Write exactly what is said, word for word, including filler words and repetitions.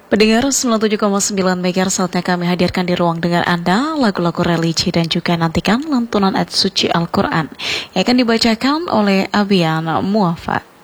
Pendengar sembilan puluh tujuh koma sembilan MHz, saatnya kami hadirkan di ruang dengar Anda lagu-lagu religi dan juga nantikan lantunan ayat suci Al-Quran yang akan dibacakan oleh Abian Muafak.